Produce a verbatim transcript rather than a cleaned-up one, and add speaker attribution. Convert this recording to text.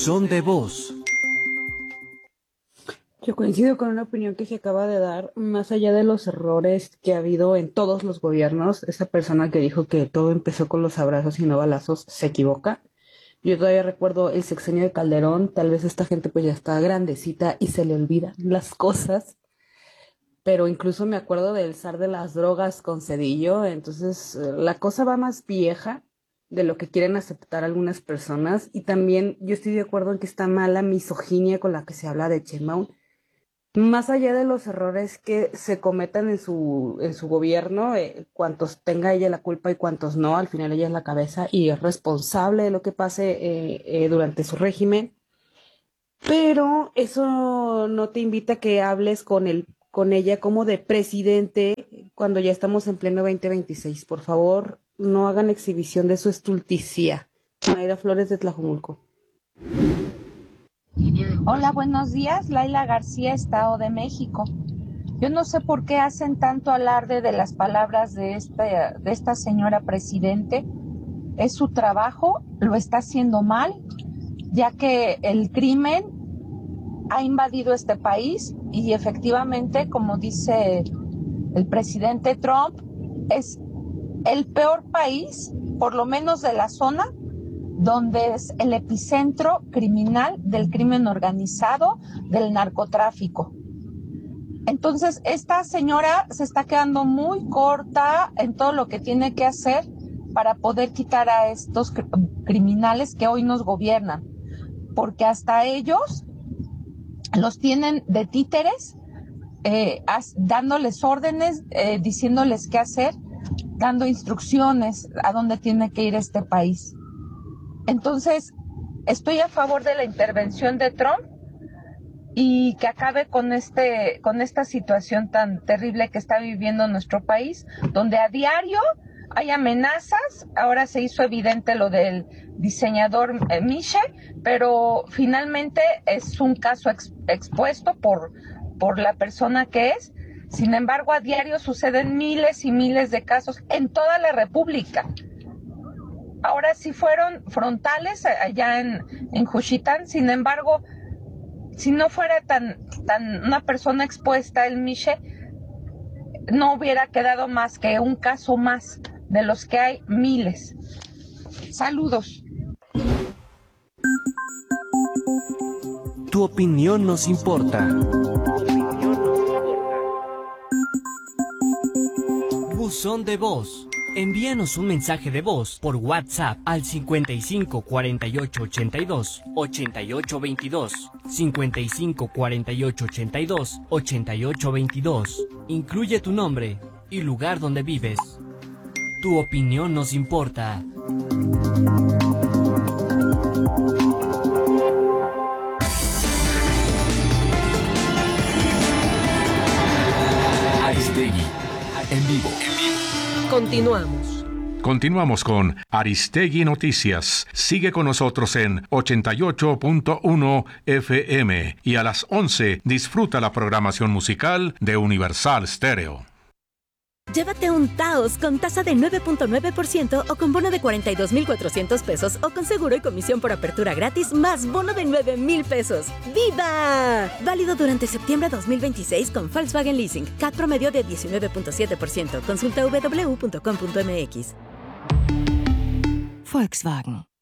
Speaker 1: Buzón de voz.
Speaker 2: Yo coincido con una opinión que se acaba de dar, más allá de los errores que ha habido en todos los gobiernos, esa persona que dijo que todo empezó con los abrazos y no balazos se equivoca. Yo todavía recuerdo el sexenio de Calderón, tal vez esta gente pues ya está grandecita y se le olvidan las cosas, pero incluso me acuerdo del zar de las drogas con Cedillo, entonces eh, la cosa va más vieja de lo que quieren aceptar algunas personas, y también yo estoy de acuerdo en que está mala misoginia con la que se habla de Sheinbaum. Más allá de los errores que se cometan en su, en su gobierno, eh, cuantos tenga ella la culpa y cuantos no, al final ella es la cabeza y es responsable de lo que pase eh, eh, durante su régimen. Pero eso no te invita a que hables con el, con ella como de presidente cuando ya estamos en pleno veinte veintiséis. Por favor, no hagan exhibición de su estulticia. Mayra Flores de Tlajomulco.
Speaker 3: Hola, buenos días. Laila García, Estado de México. Yo no sé por qué hacen tanto alarde de las palabras de esta, de esta señora presidente. Es su trabajo, lo está haciendo mal, ya que el crimen ha invadido este país y efectivamente, como dice el presidente Trump, es el peor país, por lo menos de la zona, donde es el epicentro criminal del crimen organizado, del narcotráfico. Entonces, esta señora se está quedando muy corta en todo lo que tiene que hacer para poder quitar a estos criminales que hoy nos gobiernan, porque hasta ellos los tienen de títeres, eh, as, dándoles órdenes, eh, diciéndoles qué hacer, dando instrucciones a dónde tiene que ir este país. Entonces, estoy a favor de la intervención de Trump y que acabe con este, con esta situación tan terrible que está viviendo nuestro país, donde a diario hay amenazas. Ahora se hizo evidente lo del diseñador eh, Miche, pero finalmente es un caso ex, expuesto por, por la persona que es. Sin embargo, a diario suceden miles y miles de casos en toda la República. Ahora sí fueron frontales allá en, en Juchitán. Sin embargo, si no fuera tan, tan una persona expuesta, el Miche, no hubiera quedado más que un caso más de los que hay miles. Saludos.
Speaker 1: Tu opinión nos importa. Buzón de voz. Envíanos un mensaje de voz por WhatsApp al cincuenta y cinco cuarenta y ocho ochenta y dos ochenta y ocho veintidós, cincuenta y cinco cuarenta y ocho ochenta y dos ochenta y ocho veintidós. Incluye tu nombre y lugar donde vives. Tu opinión nos importa.
Speaker 4: Aristegui, en vivo.
Speaker 5: Continuamos.
Speaker 6: Continuamos con Aristegui Noticias. Sigue con nosotros en ochenta y ocho punto uno F M y a las once disfruta la programación musical de Universal Stereo.
Speaker 7: Llévate un Taos con tasa de nueve punto nueve por ciento o con bono de cuarenta y dos mil cuatrocientos pesos o con seguro y comisión por apertura gratis más bono de nueve mil pesos. ¡Viva! Válido durante septiembre dos mil veintiséis con Volkswagen Leasing. C A T promedio de diecinueve punto siete por ciento. Consulta w w w punto com punto m x.
Speaker 8: Volkswagen.